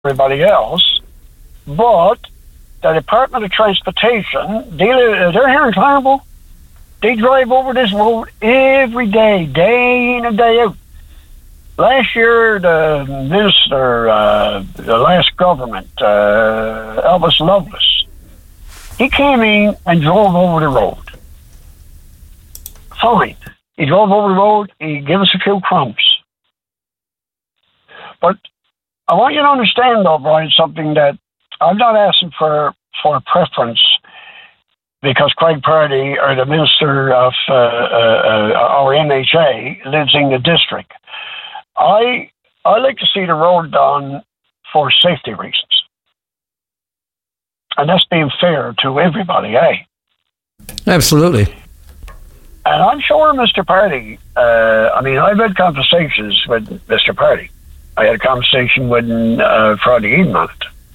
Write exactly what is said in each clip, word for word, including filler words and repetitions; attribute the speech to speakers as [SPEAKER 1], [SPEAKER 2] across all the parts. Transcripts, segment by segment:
[SPEAKER 1] everybody else, but the Department of Transportation, they, they're here in Clonmel. They drive over this road every day, day in and day out. Last year, the minister, uh, the last government, uh, Elvis Lovelace, he came in and drove over the road. Fine. He drove over the road, he gave us a few crumbs. But I want you to understand, though, Brian, something that I'm not asking for, for a preference because Craig Purdy, or the Minister of uh, uh, our M H A, lives in the district. I I like to see the road done for safety reasons. And that's being fair to everybody, eh?
[SPEAKER 2] Absolutely.
[SPEAKER 1] And I'm sure Mister Purdy, uh, I mean, I've had conversations with Mister Purdy. I had a conversation with him uh, Friday evening on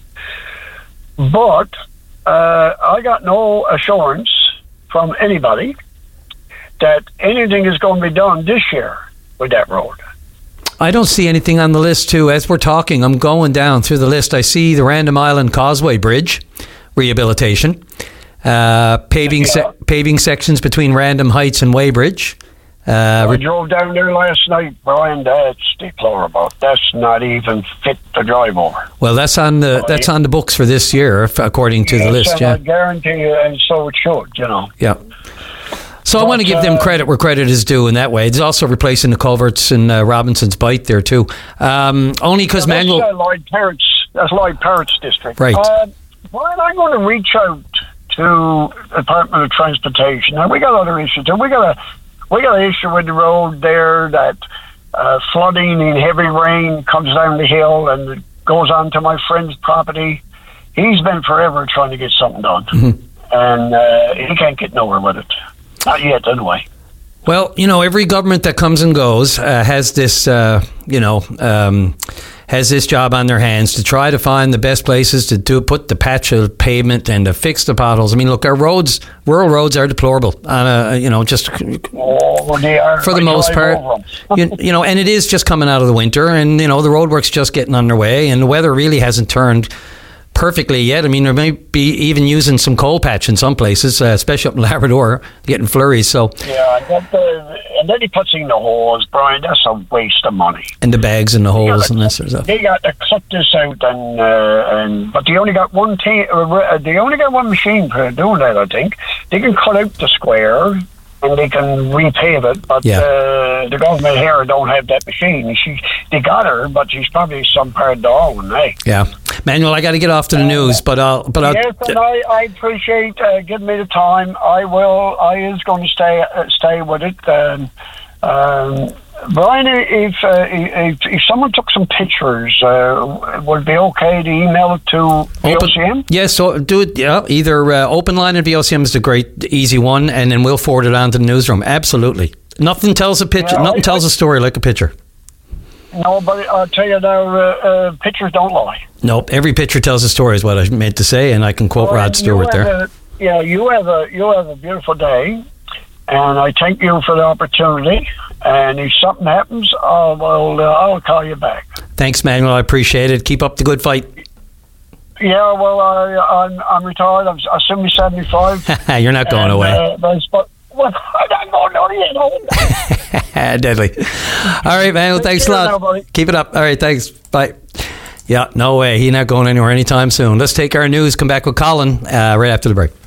[SPEAKER 1] it. But uh, I got no assurance from anybody that anything is going to be done this year with that road.
[SPEAKER 2] I don't see anything on the list, too. As we're talking, I'm going down through the list. I see the Random Island Causeway Bridge rehabilitation, uh, paving
[SPEAKER 1] yeah.
[SPEAKER 2] se- paving sections between Random Heights and Weybridge. Uh,
[SPEAKER 1] I drove down there last night, Brian. That's deplorable. That's not even fit to drive over.
[SPEAKER 2] Well, that's on the that's on the books for this year, according to
[SPEAKER 1] yes,
[SPEAKER 2] the list.
[SPEAKER 1] And
[SPEAKER 2] yeah,
[SPEAKER 1] I guarantee you, and so it should. You know.
[SPEAKER 2] Yeah. So
[SPEAKER 1] but,
[SPEAKER 2] I want to give them credit where credit is due in that way. It's also replacing the culverts in uh, Robinson's Bight there too. Um, only because
[SPEAKER 1] yeah,
[SPEAKER 2] Manuel.
[SPEAKER 1] That's uh, Lloyd Parrott's. That's Lloyd Parrott's district.
[SPEAKER 2] Right.
[SPEAKER 1] Uh, Brian, I'm going to reach out to the Department of Transportation. Now we got other issues too. We got a we got an issue with the road there that uh, flooding in heavy rain comes down the hill and it goes onto my friend's property. He's been forever trying to get something done, mm-hmm. and uh, he can't get nowhere with it. Not yet, anyway.
[SPEAKER 2] Well, you know, every government that comes and goes uh, has this, uh, you know, um, has this job on their hands to try to find the best places to do put the patch of pavement and to fix the potholes. I mean, look, our roads, rural roads, are deplorable. On a, you know, just
[SPEAKER 1] oh, they are.
[SPEAKER 2] for the
[SPEAKER 1] I
[SPEAKER 2] most part, you, you know, and it is just coming out of the winter, and you know, the roadwork's just getting underway, and the weather really hasn't turned perfectly yet. I mean, there may be even using some coal patch in some places, uh, especially up in Labrador, getting flurries. So
[SPEAKER 1] yeah, and then, the, and then he puts in the holes, Brian. That's a waste of money.
[SPEAKER 2] And the bags and the holes and this sort of stuff.
[SPEAKER 1] They got to cut this out, and uh, and but they only got one t- uh, they only got one machine for doing that. I think they can cut out the square and they can repave it, but yeah. uh, the government here don't have that machine. She they got her, but she's probably some part of the own, eh?
[SPEAKER 2] Yeah. Manuel, I got to get off to the news, but I'll. But I'll,
[SPEAKER 1] yes, and I, I appreciate uh, giving me the time. I will. I is going to stay uh, stay with it. Um, um, Brian, if, uh, if if someone took some pictures, uh, would it be okay to email it to V O C M?
[SPEAKER 2] Yes, yeah, so do it. Yeah, either uh, Open Line and V O C M is the great easy one, and then we'll forward it on to the newsroom. Absolutely, nothing tells a picture. Yeah, nothing I, tells a story like a picture.
[SPEAKER 1] No, but I'll tell you now, uh, uh, pictures don't lie.
[SPEAKER 2] Nope, every picture tells a story is what I meant to say, and I can quote well, Rod Stewart there.
[SPEAKER 1] A, yeah, you have a you have a beautiful day, and I thank you for the opportunity. And if something happens, uh, well, uh, I'll call you back.
[SPEAKER 2] Thanks, Manuel. I appreciate it. Keep up the good fight.
[SPEAKER 1] Yeah, well, I, I'm I'm retired. I'm, I'm assuming seventy-five.
[SPEAKER 2] You're not going
[SPEAKER 1] and,
[SPEAKER 2] away.
[SPEAKER 1] Uh, but, well, I'm not going nowhere, you know.
[SPEAKER 2] Deadly. All right, man. Well, thanks a lot. Now, keep it up. All right, thanks. Bye. Yeah, no way. He's not going anywhere anytime soon. Let's take our news. Come back with Colin uh, right after the break.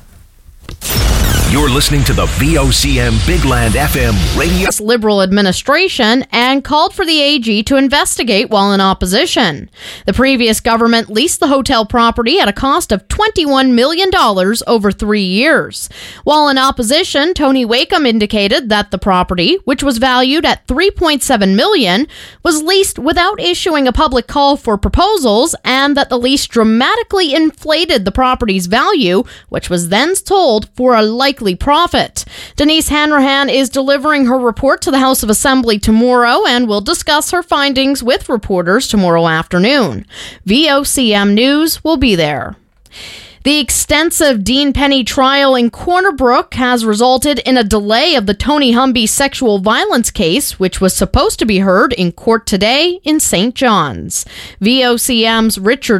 [SPEAKER 3] You're listening to the V O C M Big Land F M radio.
[SPEAKER 4] Liberal administration and called for the A G to investigate while in opposition. The previous government leased the hotel property at a cost of twenty-one million dollars over three years. While in opposition, Tony Wakeham indicated that the property, which was valued at three point seven million dollars, was leased without issuing a public call for proposals, and that the lease dramatically inflated the property's value, which was then sold for a likely profit. Denise Hanrahan is delivering her report to the House of Assembly tomorrow and will discuss her findings with reporters tomorrow afternoon. V O C M News will be there. The extensive Dean Penny trial in Corner Brook has resulted in a delay of the Tony Humby sexual violence case, which was supposed to be heard in court today in Saint John's. V O C M's Richard